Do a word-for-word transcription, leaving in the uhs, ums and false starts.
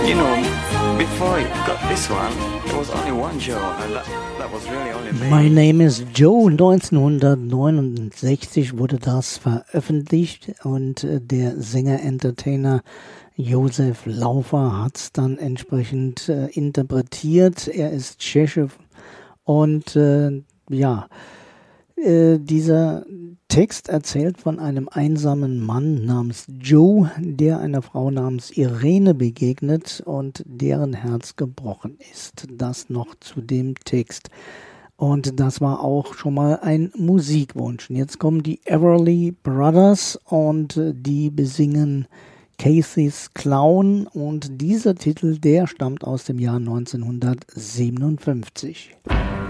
You know, before I got this one, there was only one Joe, and that, that was really only me. My Name is Joe. neunzehnhundertneunundsechzig wurde das veröffentlicht und der Sänger-Entertainer Josef Laufer hat es dann entsprechend äh, interpretiert. Er ist Tscheche und äh, ja, äh, dieser Text erzählt von einem einsamen Mann namens Joe, der einer Frau namens Irene begegnet und deren Herz gebrochen ist. Das noch zu dem Text. Und das war auch schon mal ein Musikwunsch. Und jetzt kommen die Everly Brothers und die besingen Casey's Clown. Und dieser Titel, der stammt aus dem Jahr neunzehnhundertsiebenundfünfzig.